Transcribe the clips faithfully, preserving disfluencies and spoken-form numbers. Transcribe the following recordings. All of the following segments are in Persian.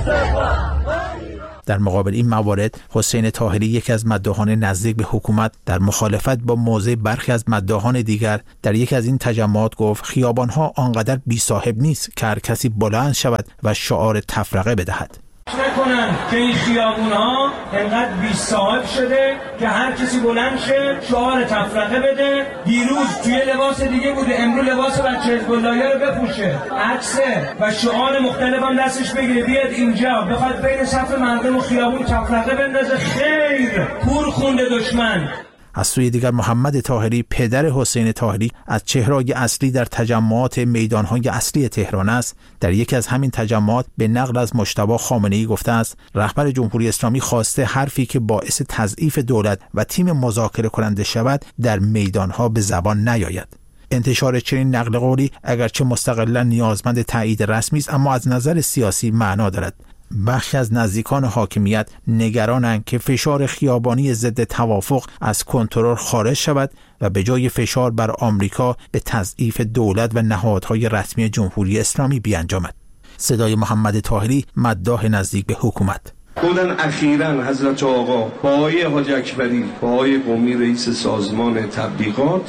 در مقابل این موارد حسین طاهری، یکی از مداحان نزدیک به حکومت، در مخالفت با موضع برخی از مداحان دیگر در یکی از این تجمعات گفت خیابان‌ها آنقدر بی صاحب نیست که هر کسی بلند شود و شعار تفرقه بدهد. نکنن که این خیابون‌ها انقدر بی صاحب شده که هر کسی بلند شه شعار تفرقه بده. دیروز توی لباس دیگه بوده، امروز لباس بچه حزب الله‌ها رو بپوشه، عکسه و شعار مختلف هم دستش بگیره، بیاد اینجا بخواد بین صف مردم و خیابون تفرقه بندازه. خیر، کور خونده دشمن. از سوی دیگر محمد طاهری، پدر حسین طاهری، از چهره‌های اصلی در تجمعات میدان‌های اصلی تهران است. در یکی از همین تجمعات به نقل از مجتبی خامنه‌ای گفته است رهبر جمهوری اسلامی خواسته حرفی که باعث تضعیف دولت و تیم مذاکره کننده شود در میدان‌ها به زبان نیاید. انتشار چنین نقل قولی اگرچه مستقلاً نیازمند تایید رسمی است، اما از نظر سیاسی معنا دارد. بخشی از نزدیکان حاکمیت نگرانند که فشار خیابانی ضد توافق از کنترل خارج شود و به جای فشار بر آمریکا به تضعیف دولت و نهادهای رسمی جمهوری اسلامی بیانجامد. صدای محمد طاهری، مداح نزدیک به حکومت. بودن اخیراً حضرت آقا با آقای حاج اکبری با آقای قمی رئیس سازمان تبلیغات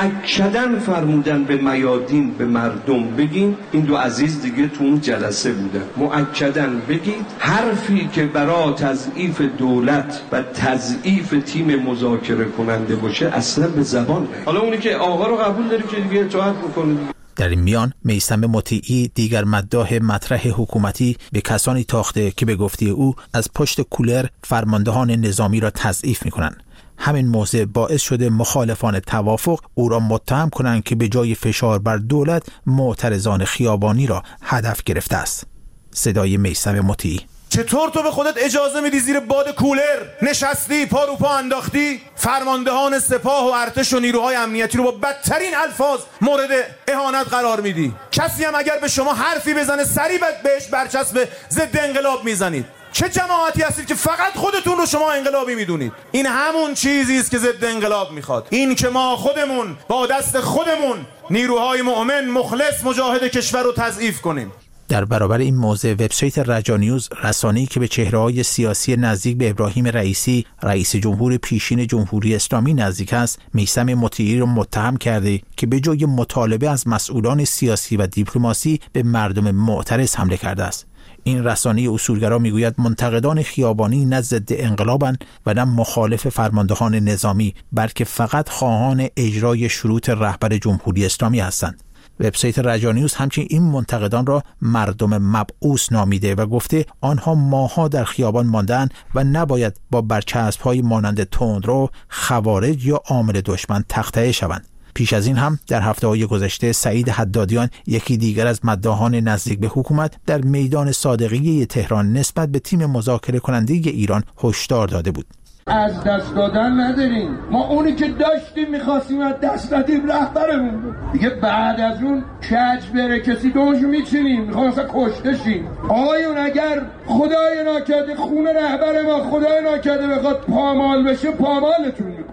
مؤکداً فرمودن به میادین به مردم بگین، این دو عزیز دیگه تو اون جلسه بودن، مؤکداً بگید حرفی که برای تضعیف دولت و تضعیف تیم مذاکره کننده باشه اصلا به زبان نه. حالا اونی که آقا رو قبول داری که دیگه اطاعت بکنه. در این میان میثم مطیعی، دیگر مداح مطرح حکومتی، به کسانی تاخته که به گفته او از پشت کولر فرماندهان نظامی را تضعیف می‌کنند. همین موضوع باعث شده مخالفان توافق او را متهم کنند که به جای فشار بر دولت معترضان خیابانی را هدف گرفته است. صدای میثم مطیعی. چطور تو به خودت اجازه میدی زیر باد کولر نشستی، پا رو پا انداختی، فرماندهان سپاه و ارتش و نیروهای امنیتی رو با بدترین الفاظ مورد اهانت قرار میدی؟ کسی هم اگر به شما حرفی بزنه سریع بهش برچسب ضد انقلاب میزنید. چه جماعتی هستید که فقط خودتون رو شما انقلابی میدونید؟ این همون چیزی است که ضد انقلاب میخواد. این که ما خودمون با دست خودمون نیروهای مؤمن مخلص مجاهد کشور رو تضعیف کنیم. در برابر این موضوع وبسایت رجانیوز، رسانه‌ای که به چهره‌های سیاسی نزدیک به ابراهیم رئیسی، رئیس جمهور پیشین جمهوری اسلامی نزدیک است، میثم مطیعی را متهم کرده که به جای مطالبه از مسئولان سیاسی و دیپلماسی به مردم معترض حمله کرده است. این رسانه اصولگرا میگوید منتقدان خیابانی نه ضد انقلابند و نه مخالف فرماندهان نظامی، بلکه فقط خواهان اجرای شروط رهبر جمهوری اسلامی هستند. وبسایت رجانیوز همچنین این منتقدان را مردم مبعوث نامیده و گفته آنها ماه‌ها در خیابان مانده‌اند و نباید با برچسب‌های مانند تندرو، خوارج یا عامل دشمن تخطئه شوند. پیش از این هم در هفته‌های گذشته سعید حدادیان، یکی دیگر از مداحان نزدیک به حکومت، در میدان صادقیه تهران نسبت به تیم مذاکره کننده ایران هشدار داده بود. از دست دادن نداریم، ما اونی که داشتیم میخواستیم از دست ندیم، رهبرمون بود دیگه. بعد از اون کج بره کسی دوش میچینیم، میخوام اصلا کشته شیم. آقایون اگر خدای ناکرده خون رهبر ما خدای ناکرده بخواد پامال بشه، پامالتون میکنه.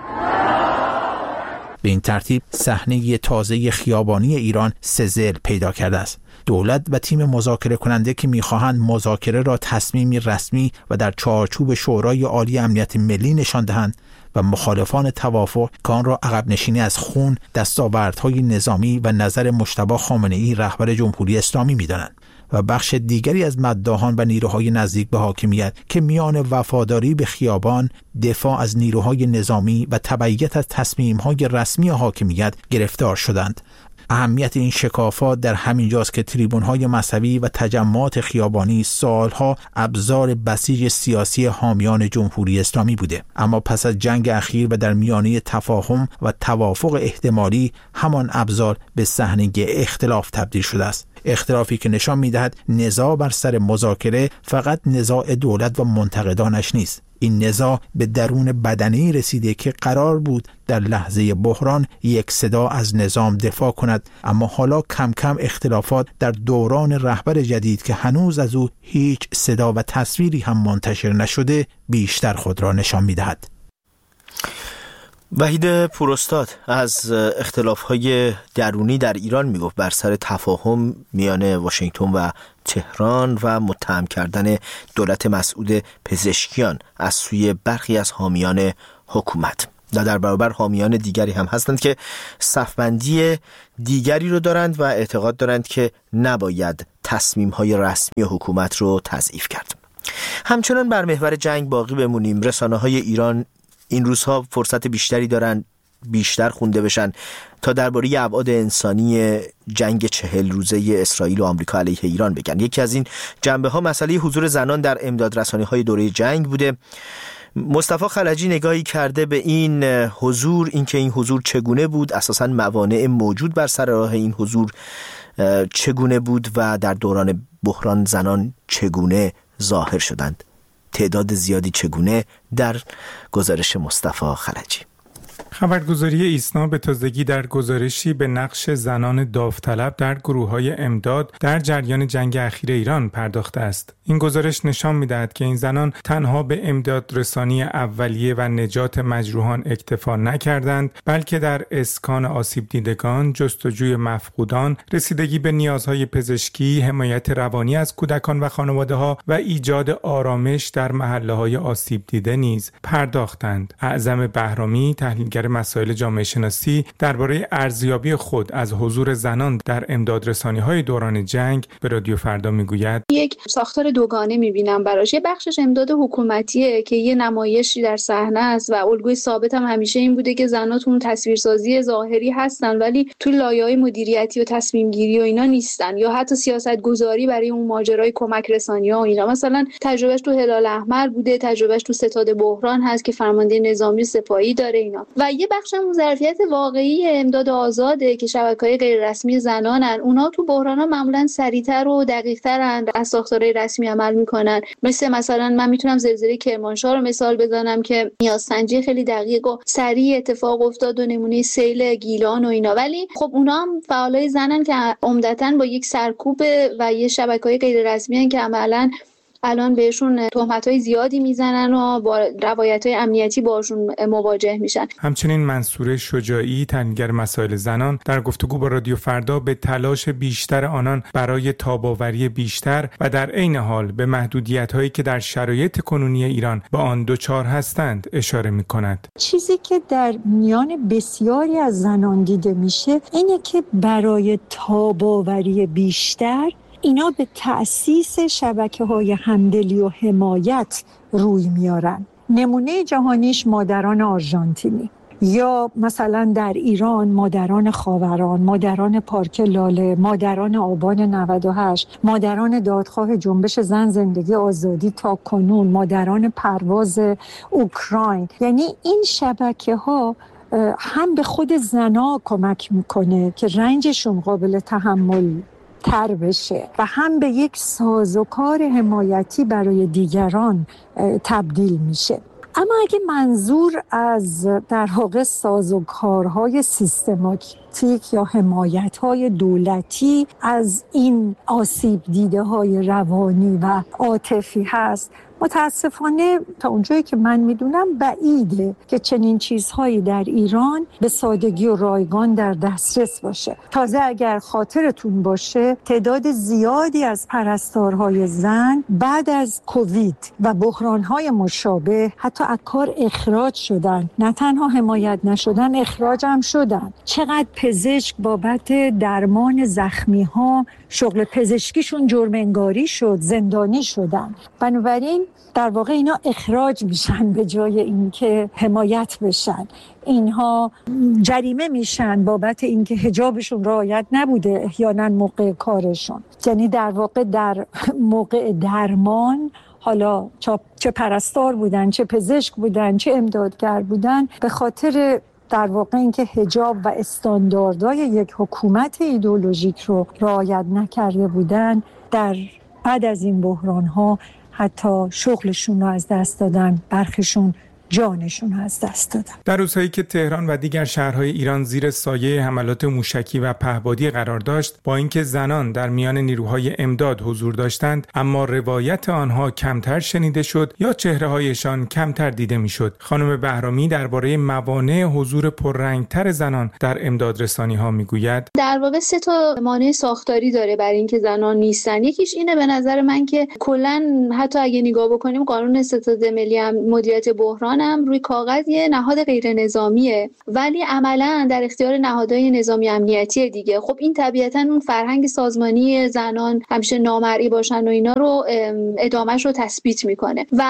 به این ترتیب صحنه تازه خیابانی ایران سزل پیدا کرده است. دولت و تیم مذاکره کننده که می‌خواهند مذاکره را تصمیمی رسمی و در چارچوب شورای عالی امنیت ملی نشان دهند و مخالفان توافق که آن را عقب نشینی از خون، دستاوردهای نظامی و نظر مجتبی خامنه‌ای رهبر جمهوری اسلامی می‌دانند. و بخش دیگری از مداحان و نیروهای نزدیک به حاکمیت که میان وفاداری به خیابان، دفاع از نیروهای نظامی و تبعیت از تصمیم‌های رسمی حاکمیت گرفتار شدند. اهمیت این شکافات در همین جاست که تریبون‌های مذهبی و تجمعات خیابانی سالها ابزار بسیج سیاسی حامیان جمهوری اسلامی بوده، اما پس از جنگ اخیر و در میانه تفاهم و توافق احتمالی، همان ابزار به صحنه اختلاف تبدیل شده است. اختلافی که نشان می‌دهد نزاع بر سر مذاکره فقط نزاع دولت و منتقدانش نیست. این نزاع به درون بدنه‌ای رسیده که قرار بود در لحظه بحران یک صدا از نظام دفاع کند، اما حالا کم کم اختلافات در دوران رهبر جدید که هنوز از او هیچ صدا و تصویری هم منتشر نشده بیشتر خود را نشان می‌دهد. وحید پوراستاد از اختلاف‌های درونی در ایران میگفت بر سر تفاهم میان واشنگتن و تهران و متهم کردن دولت مسعود پزشکیان از سوی برخی از حامیان حکومت. و در برابر حامیان دیگری هم هستند که صفبندی دیگری رو دارند و اعتقاد دارند که نباید تصمیم‌های رسمی حکومت رو تضعیف کرد. همچنان بر محور جنگ باقی بمونیم. رسانه‌های ایران این روزها فرصت بیشتری دارن بیشتر خونده بشن تا درباره ابعاد انسانی جنگ چهل روزه اسرائیل و آمریکا علیه ایران بگن. یکی از این جنبه‌ها مسئله حضور زنان در امدادرسانی‌های دوره جنگ بوده. مصطفی خلجی نگاهی کرده به این حضور، اینکه این حضور چگونه بود، اساساً موانع موجود بر سر راه این حضور چگونه بود و در دوران بحران زنان چگونه ظاهر شدند. تعداد زیادی چگونه در گزارش مصطفی خلجی. خبرگزاری ایسنا به تازگی در گزارشی به نقش زنان داوطلب در گروه‌های امداد در جریان جنگ اخیر ایران پرداخته است. این گزارش نشان می‌دهد که این زنان تنها به امداد رسانی اولیه و نجات مجروحان اکتفا نکردند، بلکه در اسکان آسیب دیدگان، جستجوی مفقودان، رسیدگی به نیازهای پزشکی، حمایت روانی از کودکان و خانواده‌ها و ایجاد آرامش در محله‌های آسیب دیده نیز پرداختند. اعظم بهرامی، تحلیلگر مسائل جامعه شناسی، درباره ارزیابی خود از حضور زنان در امدادرسانی‌های دوران جنگ به رادیو فردا میگوید: یک ساختار دوگانه می‌بینم براش. یه بخشش امداد حکومتیه که یه نمایشی در صحنه است و الگوی ثابت هم همیشه این بوده که زن‌ها تو اون تصویرسازی ظاهری هستن ولی تو لایه‌های مدیریتی و تصمیم گیری و اینا نیستن، یا حتی سیاست‌گذاری برای اون ماجرای کمک رسانی‌ها و اینا. مثلا تجربهش تو هلال احمر بوده، تجربهش تو ستاد بحران هست که فرمانده نظامی سپاهی داره اینا. و یه بخش هم ظرفیت واقعی امداد آزاده که شبکه‌های غیر رسمی زنانن. اونها تو بحران‌ها معمولاً سریع‌تر و دقیق‌ترن، از ساختارهای رسمی عمل میکنن. مثل مثلا من میتونم زلزله کرمانشاه رو مثال بزنم که نیازسنجی خیلی دقیق و سریع اتفاق افتاد و نمونه سیل گیلان و اینا. ولی خب اونا هم فعالای زنن که عمدتاً با یک سرکوب و یه شبکه‌های غیر رسمی ان که عملاً الان بهشون تهمت‌های زیادی میزنن و با روایت‌های امنیتی باشون مواجه میشن. همچنین منصوره شجاعی، تحلیلگر مسائل زنان، در گفتگو با رادیو فردا به تلاش بیشتر آنان برای تاب‌آوری بیشتر و در عین حال به محدودیت‌هایی که در شرایط کنونی ایران با آن دچار هستند اشاره می‌کند. چیزی که در میان بسیاری از زنان دیده میشه اینه که برای تاب‌آوری بیشتر اینا به تأسیس شبکه‌های همدلی و حمایت روی میارن. نمونه جهانیش مادران آرژانتینی، یا مثلا در ایران مادران خاوران، مادران پارک لاله، مادران آبان نود و هشت، مادران دادخواه جنبش زن زندگی آزادی تا کنون، مادران پرواز اوکراین. یعنی این شبکه‌ها هم به خود زنها کمک میکنه که رنجشون قابل تحمل تر بشه و هم به یک سازوکار حمایتی برای دیگران تبدیل میشه. اما اگه منظور از در واقع سازوکارهای سیستماتیک یا حمایت‌های دولتی از این آسیب دیده‌های روانی و عاطفی هست، متاسفانه تا اونجایی که من میدونم بعیده که چنین چیزهایی در ایران به سادگی و رایگان در دسترس باشه. تازه اگر خاطرتون باشه تعداد زیادی از پرستارهای زن بعد از کووید و بحرانهای مشابه حتی از کار اخراج شدن، نه تنها حمایت نشدن، اخراج هم شدن. چقدر پزشک بابت درمان زخمی‌ها شغل پزشکیشون جرم انگاری شد، زندانی شدن. بنابراین در واقع اینا اخراج میشن به جای اینکه حمایت بشن. اینها جریمه میشن بابت اینکه حجابشون رعایت نبوده احیانا موقع کارشون. یعنی در واقع در موقع درمان، حالا چه پرستار بودن، چه پزشک بودن، چه امدادگر بودن، به خاطر در واقع اینکه حجاب و استانداردهای یک حکومت ایدئولوژیک رو رعایت نکرده بودن، در بعد از این بحران‌ها حتی شغلشون رو از دست دادن، برخیشون جانشون از دست دادن. در روزهایی که تهران و دیگر شهرهای ایران زیر سایه حملات موشکی و پهپادی قرار داشت، با اینکه زنان در میان نیروهای امداد حضور داشتند، اما روایت آنها کمتر شنیده شد یا چهره‌هایشان کمتر دیده میشد. خانم بهرامی درباره موانع حضور پررنگتر زنان در امدادرسانی‌ها میگوید: در واقع سه تا مانع ساختاری داره برای اینکه زنان نیستن. یکیش اینه به نظر من که کلاً حتی اگه نگاه بکنیم قانون ستاد ملی مدیریت بحران هم روی کاغذ یه نهاد غیر نظامیه، ولی عملاً در اختیار نهادهای نظامی امنیتی دیگه. خب این طبیعتاً اون فرهنگ سازمانی زنان همیشه نامرئی باشن و اینا رو ادامهش رو تثبیت میکنه و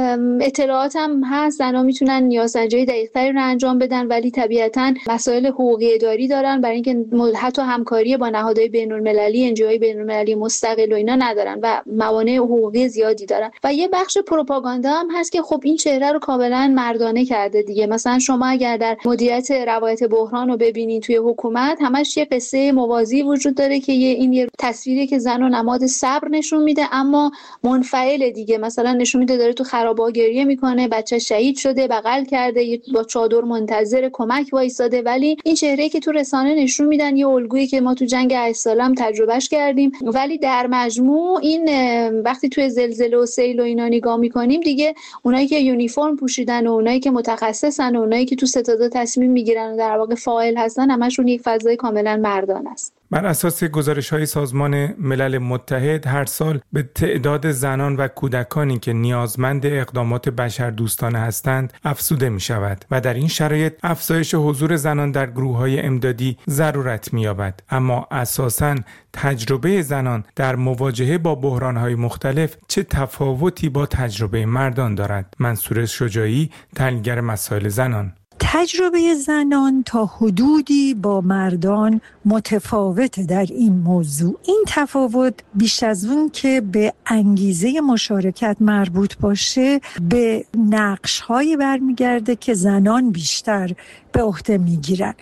اطلاعات هم هست. زنان میتونن نیازسنجی دقیق‌تری رو انجام بدن، ولی طبیعتاً مسائل حقوقی اداری دارن برای اینکه حتی همکاری با نهادهای بین‌المللی، انجیوهای بین‌المللی مستقل و اینا ندارن و موانع حقوقی زیادی دارن. و یه بخش پروپاگاندا هم هست که خب این چهره رو کاملا مردانه کرده دیگه. مثلا شما اگر در مدیریت روایت بحران رو ببینید توی حکومت، همش یه قصه موازی وجود داره که یه این یه تصویری که زن و نماد صبر نشون میده اما منفعل دیگه. مثلا نشون میده داره تو خرابه‌ها گریه میکنه، بچه شهید شده، بغل کرده، با چادر منتظر کمک وایساده، ولی این چهره‌ای که تو رسانه نشون میدن یه الگویی که ما تو جنگ هشت ساله هم تجربهش کردیم. ولی در مجموع این وقتی توی زلزله و سیل و اینا نگاه میکنیم دیگه، اونایی که یونیفرم پوشیدن و اونایی که متخصصن و اونایی که تو ستاد تصمیم میگیرن و در واقع فاعل هستن، همشون یک فضای کاملا مردانه است. بر اساس گزارش‌های سازمان ملل متحد، هر سال به تعداد زنان و کودکانی که نیازمند اقدامات بشردوستانه هستند افزوده می‌شود و در این شرایط افزایش حضور زنان در گروه‌های امدادی ضرورت می‌یابد. اما اساساً تجربه زنان در مواجهه با بحران‌های مختلف چه تفاوتی با تجربه مردان دارد؟ منصور شجاعی، تحلیلگر مسائل زنان: تجربه زنان تا حدودی با مردان متفاوته در این موضوع. این تفاوت بیش از اون که به انگیزه مشارکت مربوط باشه، به نقش‌هایی برمیگرده که زنان بیشتر به عهده میگیرن.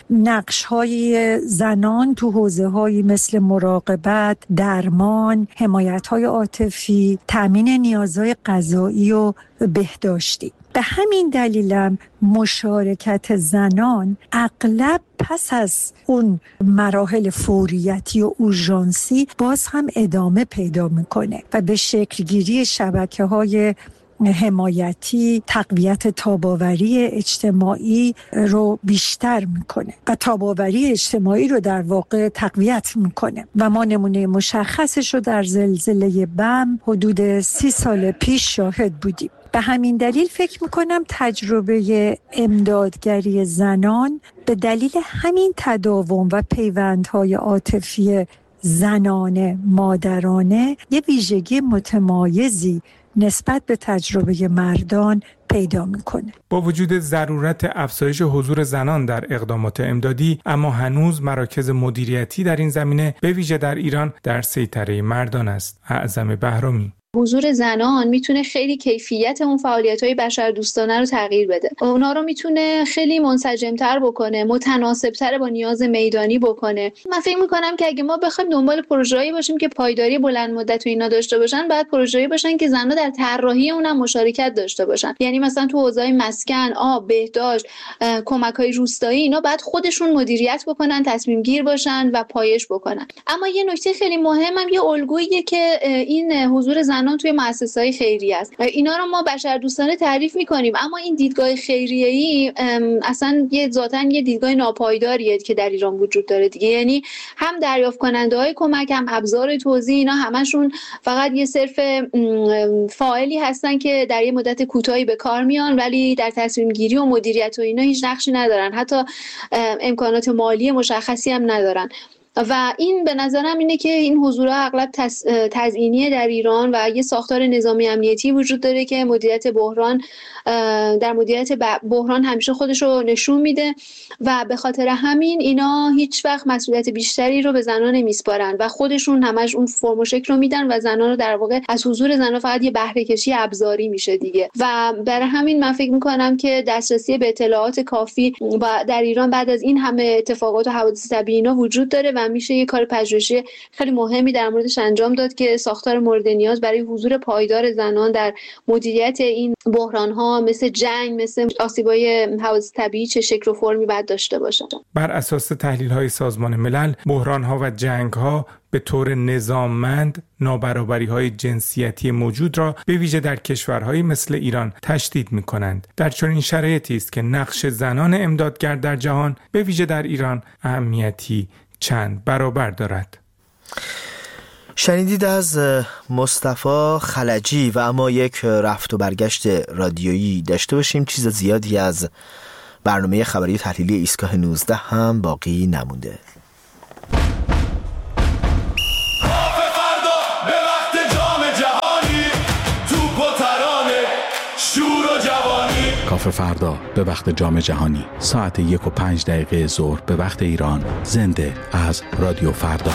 نقش‌های زنان تو حوزه‌هایی مثل مراقبت، درمان، حمایت‌های عاطفی، تامین نیازهای غذایی و بهداشتی. به همین دلیلم مشارکت زنان اغلب پس از اون مراحل فوریتی و اورژانسی باز هم ادامه پیدا میکنه و به شکلگیری شبکه‌های حمایتی، تقویت تاباوری اجتماعی رو بیشتر میکنه و تاباوری اجتماعی رو در واقع تقویت میکنه و ما نمونه مشخصش رو در زلزله بم حدود سی سال پیش شاهد بودیم. به همین دلیل فکر میکنم تجربه امدادگری زنان به دلیل همین تداوم و پیوندهای عاطفی زنانه مادرانه یه ویژگی متمایزی نسبت به تجربه مردان پیدا میکنه. با وجود ضرورت افزایش حضور زنان در اقدامات امدادی، اما هنوز مراکز مدیریتی در این زمینه به ویژه در ایران در سیطره مردان است. اعظم بهرامی: حضور زنان میتونه خیلی کیفیت اون فعالیت‌های بشردوستانه رو تغییر بده. اونا رو میتونه خیلی منسجم‌تر بکنه، متناسب‌تر با نیاز میدانی بکنه. من فکر می‌کنم که اگه ما بخوایم دنبال پروژه‌ای باشیم که پایداری بلند مدت و اینا داشته باشن، بعد پروژه‌ای باشن که زن‌ها در طراحی اونم مشارکت داشته باشن. یعنی مثلا تو حوزه‌های مسکن، آب، بهداشت، کمک‌های روستایی، اینا بعد خودشون مدیریت بکنن، تصمیم گیر باشن و پایش بکنن. اما یه نکته خیلی مهمم یه الگوییه که این حضور زنان توی مؤسسه‌های خیریه است. اینا رو ما بشردوستانه تعریف می‌کنیم، اما این دیدگاه خیریه‌ای اصلا یه ذاتاً یه دیدگاه ناپایداریه که در ایران وجود داره دیگه. یعنی هم دریافت کننده‌های کمک، هم ابزار توزیع، اینا همشون فقط یه صرف فاعلی هستن که در یه مدت کوتاهی به کار میان، ولی در تصمیم گیری و مدیریت و اینا هیچ نقشی ندارن، حتی امکانات مالی مشخصی هم ندارن. و این به نظرم اینه که این حضورها اغلب تزیینیه در ایران و یه ساختار نظامی امنیتی وجود داره که مدیریت بحران در مدیریت بحران همیشه خودش رو نشون میده و به خاطر همین اینا هیچ وقت مسئولیت بیشتری رو به زنان نمیسپارن و خودشون همش اون فرم و شکل رو میدن و زنان رو در واقع از حضور زنان فقط یه بهره کشی ابزاری میشه دیگه. و برای همین من فکر میکنم که دسترسی به اطلاعات کافی در ایران بعد از این همه اتفاقات و حوادث طبیعی اینا وجود داره و و میشه یه کار پژوهشی خیلی مهمی در موردش انجام داد که ساختار مورد نیاز برای حضور پایدار زنان در مدیریت این بحران‌ها مثل جنگ، مثل آسیب‌های حوادث طبیعی چه شکل و فرمی باید داشته باشه. بر اساس تحلیل‌های سازمان ملل، بحران‌ها و جنگ‌ها به طور نظاممند نابرابری‌های جنسیتی موجود را به ویژه در کشورهایی مثل ایران تشدید می‌کنند. در چنین شرایطی است که نقش زنان امدادگر در جهان به ویژه در ایران اهمیتی چند برابر دارد. شنیدید از مصطفی خلجی و اما یک رفت و برگشت رادیویی داشته باشیم. چیز زیادی از برنامه خبری تحلیلی ایستگاه نوزده هم باقی نمونده. کافه فردا به وقت جام جهانی ساعت یک و پنج دقیقه ظهر به وقت ایران، زنده از رادیو فردا.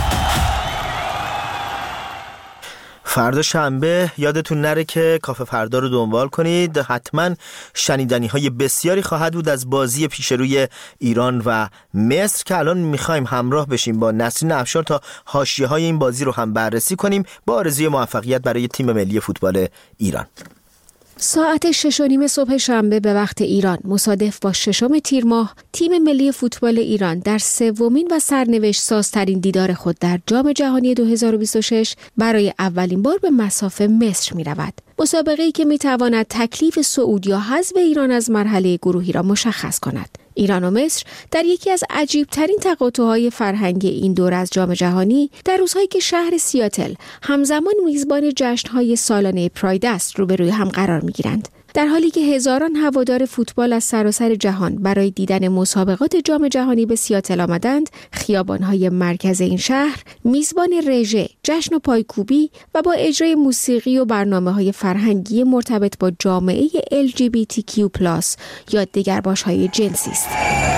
فردا شنبه یادتون نره که کافه فردا رو دنبال کنید. حتما شنیدنی های بسیاری خواهد بود از بازی پیش روی ایران و مصر که الان میخوایم همراه بشیم با نسرین افشار تا حاشیه های این بازی رو هم بررسی کنیم با آرزوی موفقیت برای تیم ملی فوتبال ایران. ساعت شش و نیم صبح شنبه به وقت ایران مصادف با ششم تیر ماه، تیم ملی فوتبال ایران در سومین و سرنوشت سازترین دیدار خود در جام جهانی دو هزار و بیست و شش برای اولین بار به مصاف مصر می رود. مسابقه‌ای که می تواند تکلیف صعود یا حذف ایران از مرحله گروهی را مشخص کند. ایران و مصر در یکی از عجیب‌ترین تقاطع‌های فرهنگی این دور از جام جهانی در روزهایی که شهر سیاتل همزمان میزبان جشن‌های سالانه پراید است روبروی هم قرار می‌گیرند. در حالی که هزاران هوادار فوتبال از سراسر جهان برای دیدن مسابقات جام جهانی به سیاتل آمدند، خیابان‌های مرکز این شهر میزبان رژه، جشن و پایکوبی و با اجرای موسیقی و برنامه‌های فرهنگی مرتبط با جامعه ال جی بی تی کیو پلاس یا دگرباش‌های جنسی است.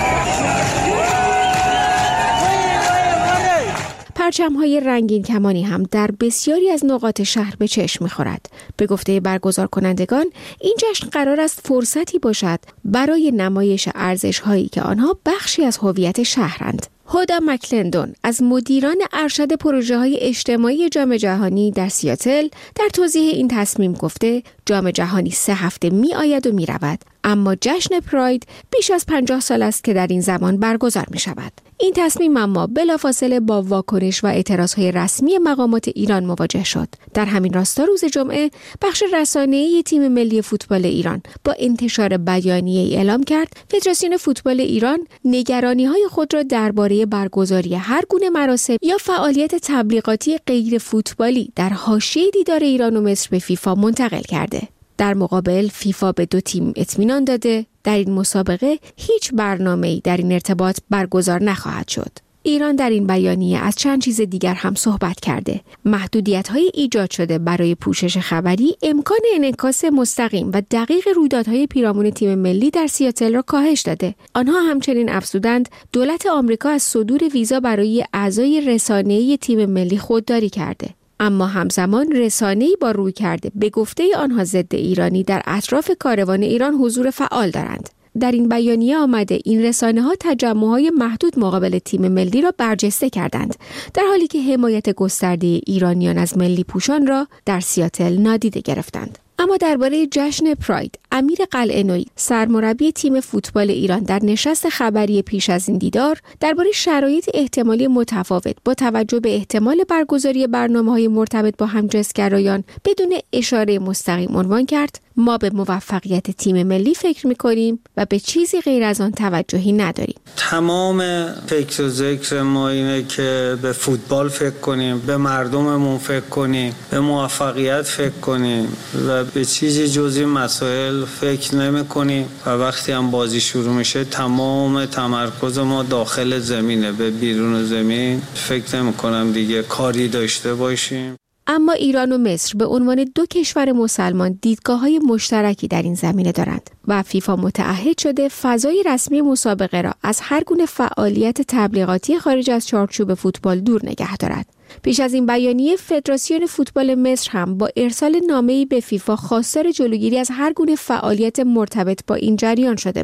پرچم‌های رنگین کمانی هم در بسیاری از نقاط شهر به چشم می‌خورد. به گفته برگزار کنندگان، این جشن قرار است فرصتی باشد برای نمایش ارزش‌هایی که آنها بخشی از هویت شهرند. هودا مکلندون از مدیران ارشد پروژه‌های اجتماعی جام جهانی در سیاتل در توضیح این تصمیم گفته جام جهانی سه هفته می آید و می رود، اما جشن پراید بیش از پنجاه سال است که در این زمان برگزار می شود. این تصمیم اما بلافاصله با واکنش و اعتراضهای رسمی مقامات ایران مواجه شد. در همین راستا روز جمعه بخش رسانه‌ای تیم ملی فوتبال ایران با انتشار بیانیه‌ای اعلام کرد فدراسیون فوتبال ایران نگرانی‌های خود را درباره برگزاری هر گونه مراسم یا فعالیت تبلیغاتی غیر فوتبالی در حاشیه دیدار ایران و مصر به فیفا منتقل کرده. در مقابل فیفا به دو تیم اطمینان داده در این مسابقه هیچ برنامه‌ای در این ارتباط برگزار نخواهد شد. ایران در این بیانیه از چند چیز دیگر هم صحبت کرده. محدودیت‌های ایجاد شده برای پوشش خبری امکان انعکاس مستقیم و دقیق رویدادهای پیرامون تیم ملی در سیاتل را کاهش داده. آنها همچنین افزودند دولت آمریکا از صدور ویزا برای اعضای رسانه‌ای تیم ملی خودداری کرده. اما همزمان رسانه‌ای با روی کرده به گفته آنها ضد ایرانی در اطراف کاروان ایران حضور فعال دارند. در این بیانیه آمده این رسانه‌ها تجمع‌های محدود مقابل تیم ملی را برجسته کردند، در حالی که حمایت گسترده ایرانیان از ملی پوشان را در سیاتل نادیده گرفتند. اما درباره جشن پراید، امیر قلعه‌نویی سرمربی تیم فوتبال ایران در نشست خبری پیش از این دیدار درباره شرایط احتمالی متفاوت با توجه به احتمال برگزاری برنامه‌های مرتبط با همجنسگرایان بدون اشاره مستقیم عنوان کرد: ما به موفقیت تیم ملی فکر می‌کنیم و به چیزی غیر از آن توجهی نداریم. تمام فکر و ذکر ما اینه که به فوتبال فکر کنیم، به مردممون فکر کنیم، به موفقیت فکر کنیم و به چیزی جز این مسائل فکر نمی‌کنیم و وقتی هم بازی شروع میشه تمام تمرکز ما داخل زمینه، به بیرون زمین فکر نمی‌کنم دیگه کاری داشته باشیم. اما ایران و مصر به عنوان دو کشور مسلمان دیدگاه‌های مشترکی در این زمینه دارند و فیفا متعهد شده فضای رسمی مسابقه را از هر گونه فعالیت تبلیغاتی خارج از چارچوب فوتبال دور نگه دارد. پیش از این بیانیه فدراسیون فوتبال مصر هم با ارسال نامه‌ای به فیفا خواستار جلوگیری از هر گونه فعالیت مرتبط با این جریان شده بود.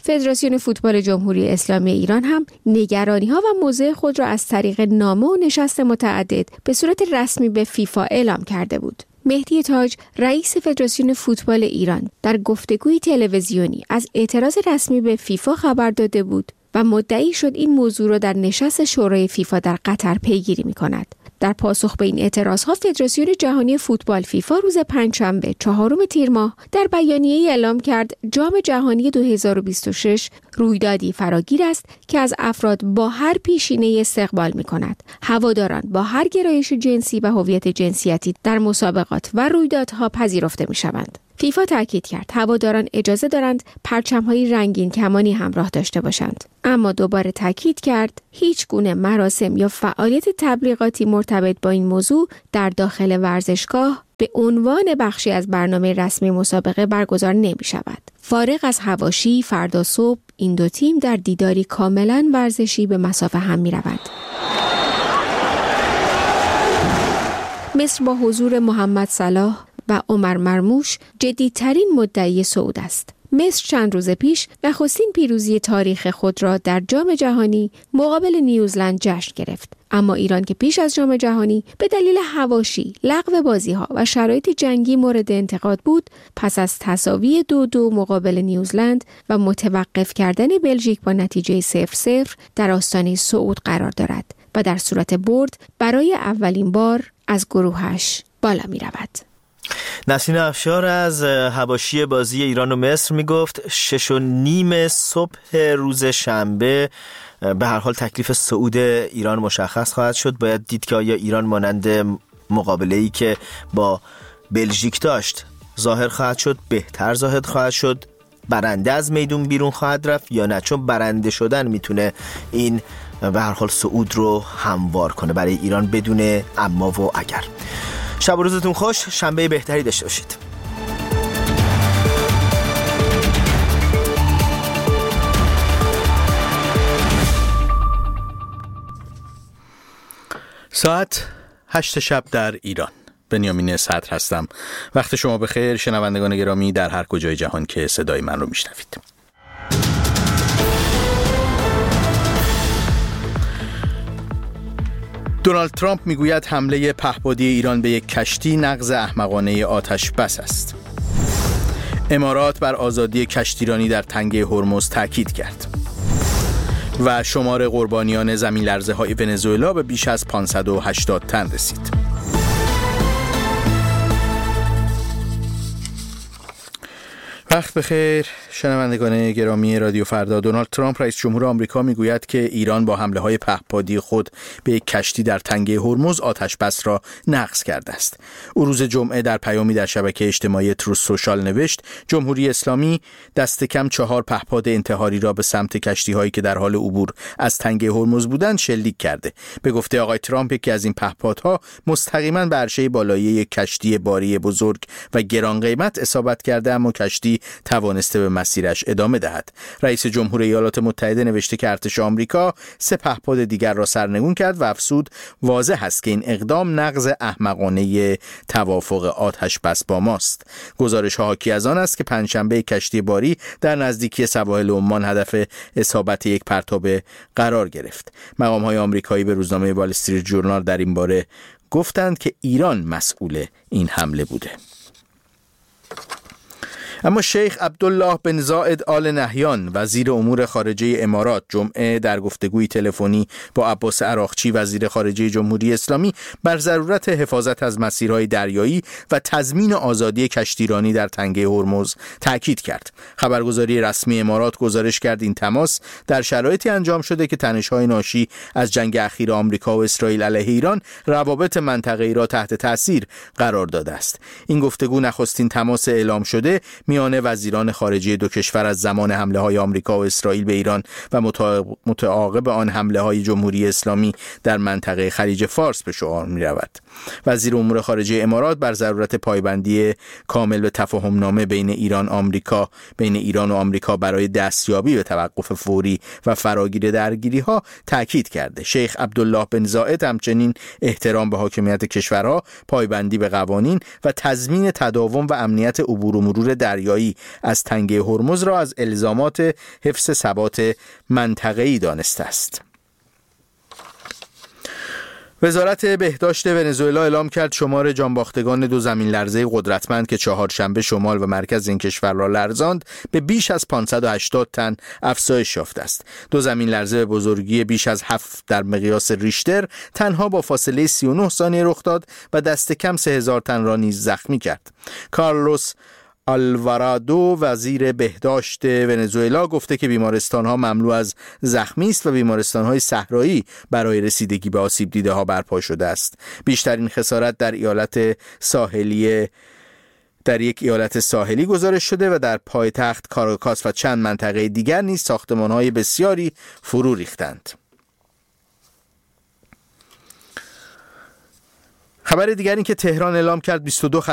فدراسیون فوتبال جمهوری اسلامی ایران هم نگرانی‌ها و موضع خود را از طریق نامه و نشست متعدد به صورت رسمی به فیفا اعلام کرده بود. مهدی تاج رئیس فدراسیون فوتبال ایران در گفتگوی تلویزیونی از اعتراض رسمی به فیفا خبر داده بود و مدعی شد این موضوع را در نشست شورای فیفا در قطر پیگیری می‌کند. در پاسخ به این اعتراضها فدراسیون جهانی فوتبال فیفا روز پنجشنبه چهارم تیر ماه در بیانیه‌ای اعلام کرد جام جهانی دو هزار و بیست و شش رویدادی فراگیر است که از افراد با هر پیشینه استقبال می‌کند. هواداران با هر گرایش جنسی و هویت جنسیتی در مسابقات و رویدادها پذیرفته می‌شوند. فیفا تاکید کرد هواداران اجازه دارند پرچم‌های رنگین کمانی همراه داشته باشند، اما دوباره تاکید کرد هیچ گونه مراسم یا فعالیت تبلیغاتی مرتبط با این موضوع در داخل ورزشگاه به عنوان بخشی از برنامه رسمی مسابقه برگزار نمی‌شود. فارغ از حواشی، فردا صبح این دو تیم در دیداری کاملاً ورزشی به مصاف هم می‌روند. مصر با حضور محمد صلاح و عمر مرموش جدیدترین مدعی صعود است. مصر چند روز پیش نخستین پیروزی تاریخ خود را در جام جهانی مقابل نیوزلند جشن گرفت. اما ایران که پیش از جام جهانی به دلیل حواشی، لغو بازی‌ها و شرایط جنگی مورد انتقاد بود، پس از تساوی دو دو مقابل نیوزلند و متوقف کردن بلژیک با نتیجه صفر صفر در آستانه صعود قرار دارد و در صورت برد برای اولین بار از گروهش بالا می‌رود. نسرین افشار از حواشی بازی ایران و مصر میگفت شش و نیم صبح روز شنبه به هر حال تکلیف صعود ایران مشخص خواهد شد. باید دید که آیا ایران مانند مقابله‌ای که با بلژیک داشت ظاهر خواهد شد، بهتر ظاهر خواهد شد، برنده از میدون بیرون خواهد رفت یا نه، چون برنده شدن میتونه این به هر حال صعود رو هموار کنه برای ایران بدون اما و اگر. شب و روزتون خوش، شنبه بهتری داشته باشید. ساعت هشت شب در ایران. بنیامین صدر هستم. وقت شما بخیر شنوندگان گرامی در هر کجای جهان که صدای من رو میشنوید. دونالد ترامپ میگوید حمله پهپادی ایران به یک کشتی نقض احمقانه آتش بس است. امارات بر آزادی کشتیرانی در تنگه هرمز تاکید کرد. و شمار قربانیان زمین لرزه های ونزوئلا به بیش از پانصد و هشتاد تن رسید. وقت بخیر شنوندگان گرامی رادیو فردا. دونالد ترامپ رئیس جمهور آمریکا میگوید که ایران با حمله های پهپادی خود به یک کشتی در تنگه هرمز آتش بس را نقض کرده است. او روز جمعه در پیامی در شبکه اجتماعی تروث سوشال نوشت جمهوری اسلامی دست کم چهار پهپاد انتحاری را به سمت کشتی هایی که در حال عبور از تنگه هرمز بودند شلیک کرده. به گفته آقای ترامپ یکی از این پهپادها مستقیما به عرشه بالایی یک کشتی باری بزرگ و گران قیمت اصابت کرده، اما کشتی توانسته به مسیرش ادامه دهد. رئیس جمهور ایالات متحده نوشته که ارتش آمریکا سه پهپاد دیگر را سرنگون کرد و افزود واضح است که این اقدام نقض احمقانه توافق آتش بس با ماست. گزارش ها حاکی از آن است که پنجشنبه کشتی باری در نزدیکی سواحل عمان هدف اصابت یک پرتاب قرار گرفت. مقام های آمریکایی به روزنامه وال استریت ژورنال در این باره گفتند که ایران مسئول این حمله بوده. اما شیخ عبدالله بن زاید آل نهیان وزیر امور خارجه امارات جمعه در گفتگوی تلفنی با عباس عراقچی وزیر خارجه جمهوری اسلامی بر ضرورت حفاظت از مسیرهای دریایی و تضمین آزادی کشتیرانی در تنگه هرمز تاکید کرد. خبرگزاری رسمی امارات گزارش کرد این تماس در شرایطی انجام شده که تنش‌های ناشی از جنگ اخیر آمریکا و اسرائیل علیه ایران روابط منطقه‌ای را تحت تاثیر قرار داده است. این گفتگو نخستین تماس اعلام شده میان وزیران خارجه دو کشور از زمان حمله‌های آمریکا و اسرائیل به ایران و متعاقب آن حمله‌های جمهوری اسلامی در منطقه خلیج فارس به شمار می‌رود. وزیر امور خارجه امارات بر ضرورت پایبندی کامل به تفاهم‌نامه بین ایران آمریکا بین ایران و آمریکا برای دستیابی به توقف فوری و فراگیر درگیری‌ها تاکید کرده. شیخ عبدالله بن زاید همچنین احترام به حاکمیت کشورها، پایبندی به قوانین و تضمین تداوم و امنیت عبور و مرور در دریایی از تنگه هرمز را از الزامات حفظ ثبات منطقه‌ای دانسته است. وزارت بهداشت ونزوئلا اعلام کرد شمار جانباختگان دو زمین لرزه قدرتمند که چهارشنبه شمال و مرکز این کشور را لرزاند به بیش از پانصد و هشتاد تن افزایش یافته است. دو زمین لرزه به بزرگی بیش از هفت در مقیاس ریشتر تنها با فاصله سی و نه ثانیه رخ داد و دست کم سه هزار تن را نیز زخمی کرد. کارلوس آلوارادو وزیر بهداشت ونزوئلا گفته که بیمارستان‌ها مملو از زخمی است و بیمارستان‌های صحرایی برای رسیدگی به آسیب دیده‌ها برپا شده است. بیشترین خسارت در ایالت ساحلی در یک ایالت ساحلی گزارش شده و در پایتخت کاراکاس و چند منطقه دیگر نیز ساختمان‌های بسیاری فرو ریختند. خبر دیگر این که تهران اعلام کرد بیست و دو